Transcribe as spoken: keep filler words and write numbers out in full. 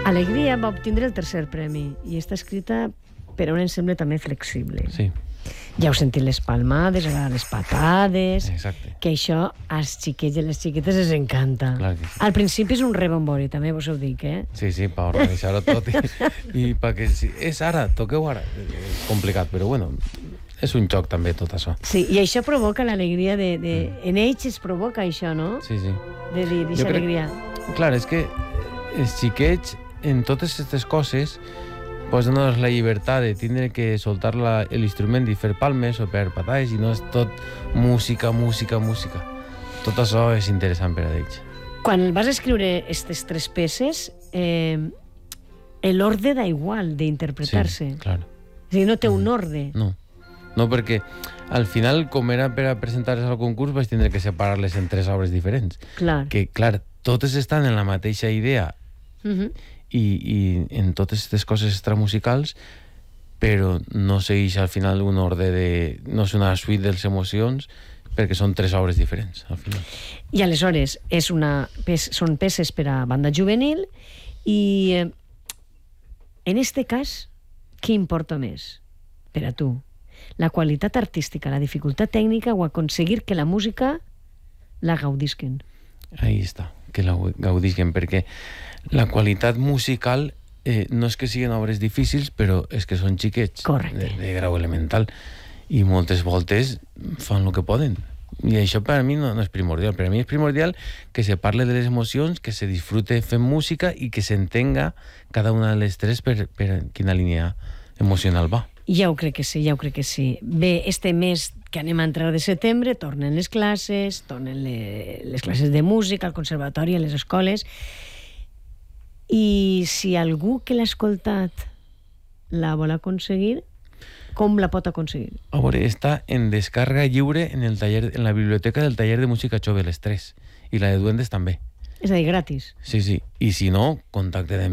Alegria va obtindre el tercer premi i està escrita per a un ensemble també flexible. Sí. Ja heu sentit les palmades, les patades... Exacte. Que això als xiquets i a les xiquetes els encanta. Clar que sí. Al principi és un rebombori, també vos ho dic, eh? Sí, sí, per organitzar-ho tot i, i perquè si és ara, toqueu ara. És complicat, però bueno, és un joc també tot això. Sí, i això provoca l'alegria de... de... En ells es provoca això, no? Sí, sí. De dir, d'aquesta crec... alegria. Clar, és que els xiquets en totes aquestes coses posen-nos la llibertat de tindre que soltar l'instrument i fer palmes o per patades i no és tot música, música, música. Tot això és interessant per a ells. Quan vas escriure aquestes tres peces, eh, l'ordre da igual d'interpretar-se. Sí, clar. És a dir, no té un ordre. No. No, perquè al final, com era per a presentar-se al concurs, vaig tindre que separar-les en tres obres diferents. Clar. Que, clar, totes estan en la mateixa idea Uh-huh. i, i en totes aquestes coses extramusicals, però no segueix al final un ordre de... no és una suite de les emocions, perquè són tres obres diferents, al final. I aleshores, és una, són peces per a banda juvenil i eh, en este cas, què importa més per a tu? La qualitat artística, la dificultat tècnica o aconseguir que la música la gaudisquen? Ahí està, que la gaudisquen, perquè la qualitat musical eh, no és que siguin obres difícils, però és que són xiquets. Correcte. De, de grau elemental. I moltes voltes fan el que poden. I això per a mi no, no és primordial. Per a mi és primordial que se parle de les emocions, que se disfrute fent música i que s'entenga cada una de les tres per, per quina línia emocional va. Ja ho crec que sí, ja ho crec que sí. Bé, este mes que anem a entrar de setembre, tornen les classes, tornen le, les classes de música al conservatori, a les escoles, i si algú que l'ha escoltat la vol aconseguir, com la pot aconseguir? A veure, està en descàrrega lliure en, el taller, en la biblioteca del taller de música Jove, les tres, i la de Duendes també. És a dir, gratis. Sí, sí, i si no, contacte de